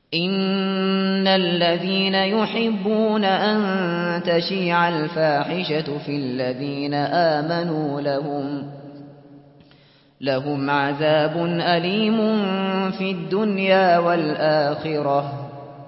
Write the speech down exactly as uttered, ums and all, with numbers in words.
إن الذين يحبون أن تشيع الفاحشة في الذين آمنوا لهم لهم عذاب أليم في الدنيا والآخرة